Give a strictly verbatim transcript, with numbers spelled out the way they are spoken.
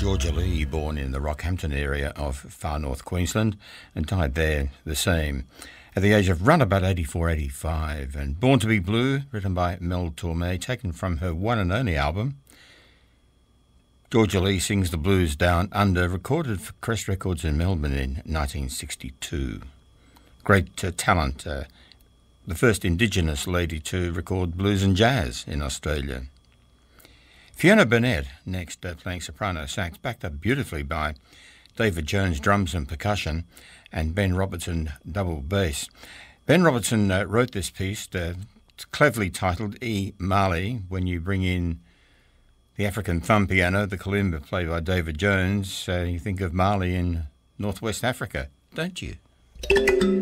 Georgia Lee, born in the Rockhampton area of far north Queensland and died there the same at the age of round about eighty-four, eighty-five. And Born to be Blue, written by Mel Torme, taken from her one and only album. Georgia Lee Sings the Blues Down Under, recorded for Crest Records in Melbourne in nineteen sixty-two. Great uh, talent, uh, the first Indigenous lady to record blues and jazz in Australia. Fiona Burnett, next, uh, playing soprano sax, backed up beautifully by David Jones, drums and percussion, and Ben Robertson, double bass. Ben Robertson uh, wrote this piece, uh, cleverly titled E. Mali. When you bring in the African thumb piano, the kalimba played by David Jones, uh, you think of Mali in northwest Africa, don't you?